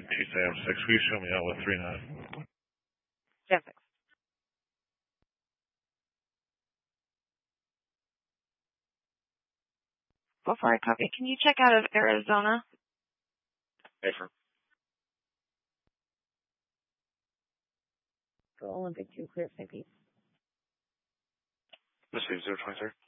Tuesday, I have 6. Will you show me out with 39? Jan 6. Before I copy, can you check out of Arizona? Affirm. Go Olympic 2, clear, same piece. Receive 023.